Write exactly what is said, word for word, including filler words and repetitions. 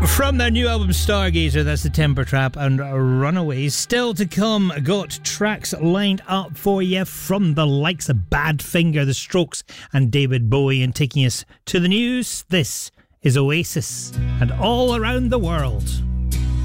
From their new album Stargazer, that's the Temper Trap and Runaways. Still to come, got tracks lined up for you from the likes of Badfinger, The Strokes and David Bowie. And taking us to the news, this is Oasis and All Around the World.